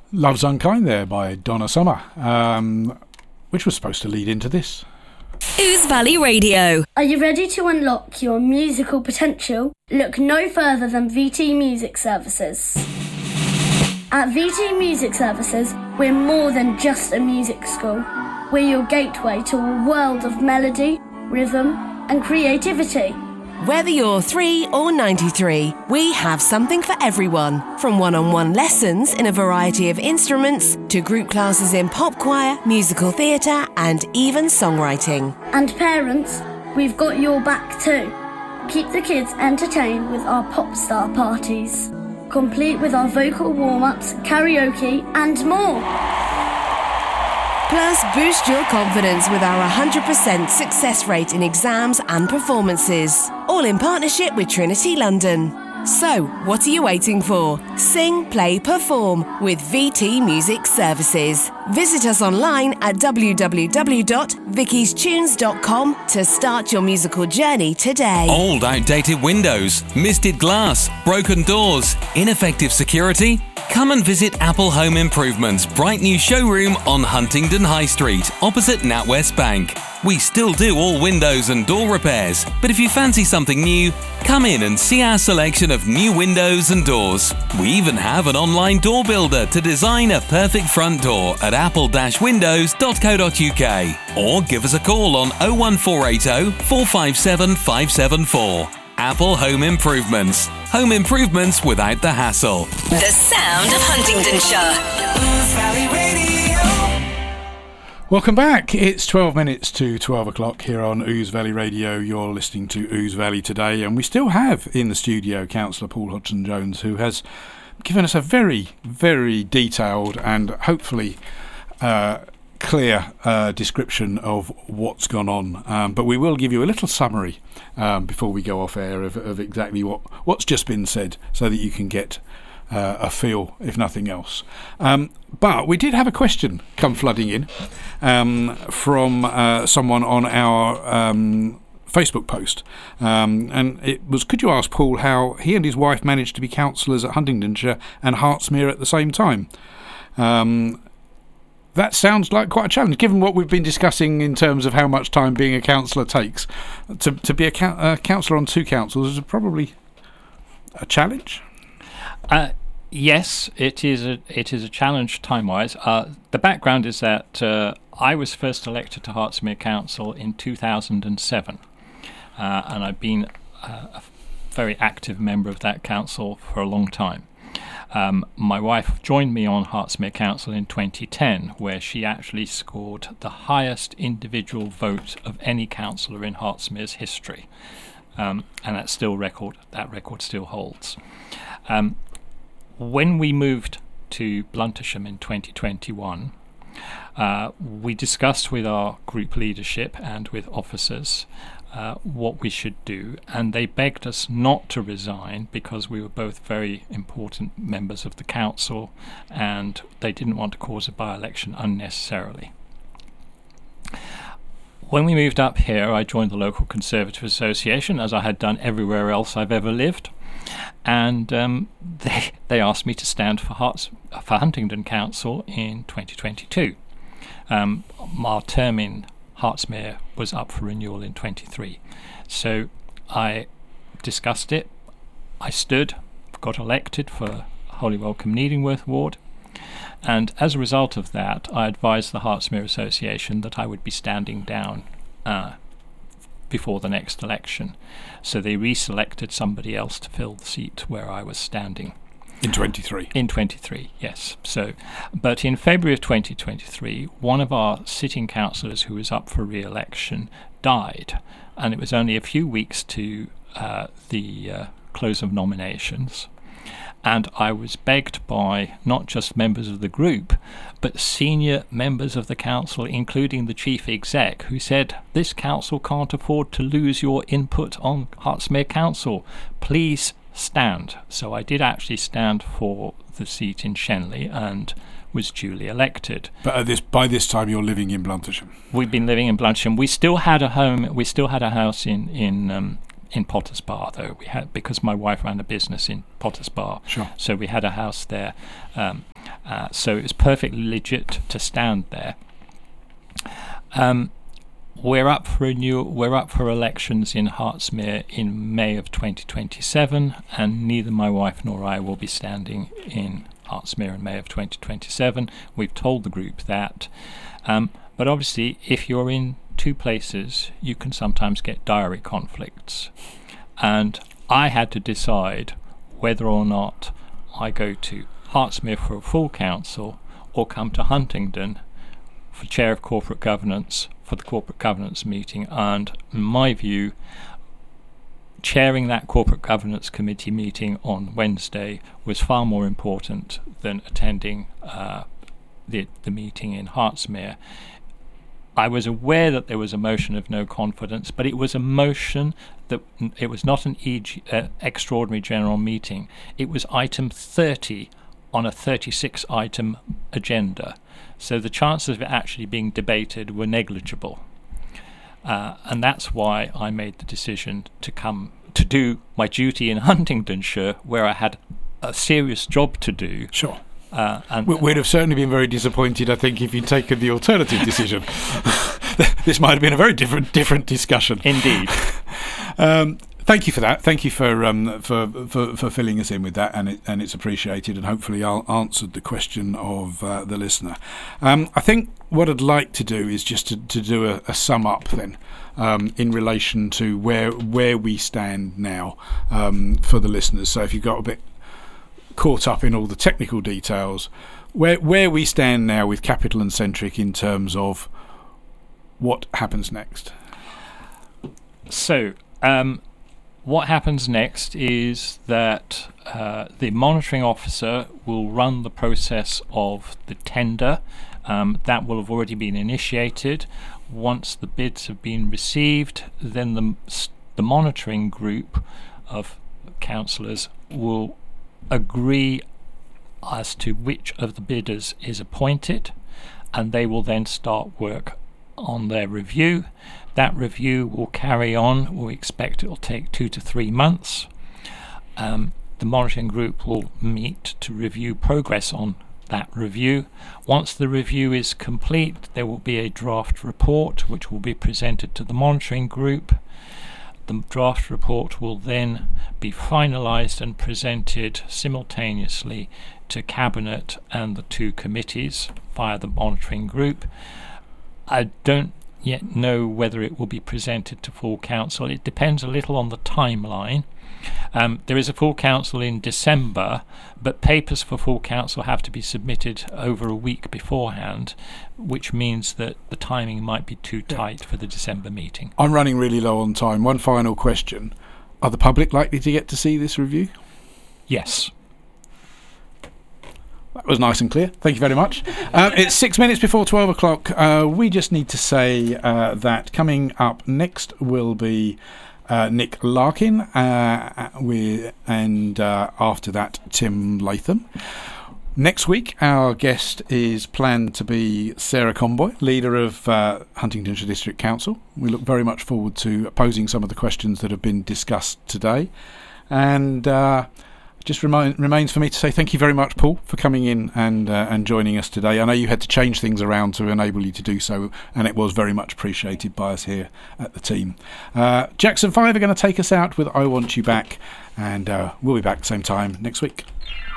Love's Unkind there by Donna Summer, which was supposed to lead into this. Ouse Valley Radio. Are you ready to unlock your musical potential? Look no further than VT Music Services. At VT Music Services, we're more than just a music school. We're your gateway to a world of melody, rhythm, and creativity. Whether you're 3 or 93, we have something for everyone. From one-on-one lessons in a variety of instruments to group classes in pop choir, musical theatre and even songwriting. And parents, we've got your back too. Keep the kids entertained with our pop star parties, complete with our vocal warm-ups, karaoke and more. Plus, boost your confidence with our 100% success rate in exams and performances. All in partnership with Trinity London. So, what are you waiting for? Sing, play, perform with VT Music Services. Visit us online at www.vickystunes.com to start your musical journey today. Old, outdated windows, misted glass, broken doors, ineffective security? Come and visit Apple Home Improvements' bright new showroom on Huntingdon High Street, opposite NatWest Bank. We still do all windows and door repairs, but if you fancy something new, come in and see our selection of new windows and doors. We even have an online door builder to design a perfect front door at apple-windows.co.uk, or give us a call on 01480 457 574. Apple Home Improvements. Home improvements without the hassle. The sound of Huntingdonshire. Ouse Valley Radio. Welcome back. It's 12 minutes to 12 o'clock here on Ouse Valley Radio. You're listening to Ouse Valley Today, and we still have in the studio Councillor Paul Hodgson-Jones, who has given us a very, very detailed and hopefully clear description of what's gone on, but we will give you a little summary before we go off air of exactly what's just been said, so that you can get a feel, if nothing else. But we did have a question come flooding in from someone on our Facebook post, and it was, could you ask Paul how he and his wife managed to be councillors at Huntingdonshire and Hertsmere at the same time? That sounds like quite a challenge, given what we've been discussing in terms of how much time being a councillor takes. To be a councillor on two councils is probably a challenge. Yes, it is a challenge time-wise. The background is that I was first elected to Hertsmere Council in 2007, and I've been a very active member of that council for a long time. My wife joined me on Hertsmere Council in 2010, where she actually scored the highest individual vote of any councillor in Hertsmere's history, and that record still holds. When we moved to Bluntisham in 2021, we discussed with our group leadership and with officers what we should do, and they begged us not to resign because we were both very important members of the council and they didn't want to cause a by-election unnecessarily. When we moved up here, I joined the local Conservative Association, as I had done everywhere else I've ever lived, and they asked me to stand for Huntingdon Council in 2022. Our term in Hertsmere was up for renewal in 23. So I discussed it, I stood, got elected for Holy Welcome Needingworth ward, and as a result of that I advised the Hertsmere Association that I would be standing down before the next election. So they reselected somebody else to fill the seat where I was standing. In 23? In 23, yes. So, but in February of 2023, one of our sitting councillors who was up for re-election died, and it was only a few weeks to the close of nominations. And I was begged by not just members of the group, but senior members of the council, including the chief exec, who said, "This council can't afford to lose your input on Hertsmere Council. Please stand." So I did actually stand for the seat in Shenley and was duly elected. But by this time you're living in Bluntisham. We've been living in Bluntisham. We still had a home. We still had a house in Potters Bar, though. We had, because my wife ran a business in Potters Bar. Sure. So we had a house there. So it's perfectly legit to stand there. We're up for elections in Hertsmere in May of 2027, and neither my wife nor I will be standing in Hertsmere in May of 2027. We've told the group that. But obviously, if you're in two places, you can sometimes get diary conflicts. And I had to decide whether or not I go to Hertsmere for a full council or come to Huntingdon for Chair of Corporate Governance for the Corporate Governance meeting. And in my view, chairing that Corporate Governance Committee meeting on Wednesday was far more important than attending the meeting in Hertsmere. I was aware that there was a motion of no confidence, but it was a motion that it was not an extraordinary general meeting. It was item 30 on a 36-item agenda. So the chances of it actually being debated were negligible. And that's why I made the decision to come to do my duty in Huntingdonshire, where I had a serious job to do. Sure. And we'd have certainly been very disappointed, I think, if you'd taken the alternative decision. This might have been a very different discussion. Indeed. Thank you for that. Thank you for filling us in with that, and it's appreciated, and hopefully I'll answered the question of the listener. I think what I'd like to do is just to do a sum up then, in relation to where we stand now, for the listeners. So if you've got a bit caught up in all the technical details, where we stand now with Capital and Centric in terms of what happens next. So what happens next is that the monitoring officer will run the process of the tender. That will have already been initiated. Once the bids have been received, then the monitoring group of councillors will agree as to which of the bidders is appointed, and they will then start work on their review. That review will carry on. We expect it will take 2 to 3 months. The monitoring group will meet to review progress on that review. Once the review is complete, there will be a draft report which will be presented to the monitoring group. The draft report will then be finalised and presented simultaneously to Cabinet and the 2 committees via the monitoring group. I don't yet know whether it will be presented to full council. It depends a little on the timeline. There is a full council in December, but papers for full council have to be submitted over a week beforehand, which means that the timing might be too tight for the December meeting. I'm running really low on time. One final question. Are the public likely to get to see this review? Yes. That was nice and clear. Thank you very much. It's 6 minutes before 12 o'clock. We just need to say that coming up next will be Nick Larkin, and after that, Tim Latham. Next week, our guest is planned to be Sarah Comboy, leader of Huntingdonshire District Council. We look very much forward to posing some of the questions that have been discussed today. And just remains for me to say thank you very much, Paul, for coming in and joining us today. I know you had to change things around to enable you to do so, and it was very much appreciated by us here at the team. Jackson 5 are going to take us out with I Want You Back, and we'll be back same time next week.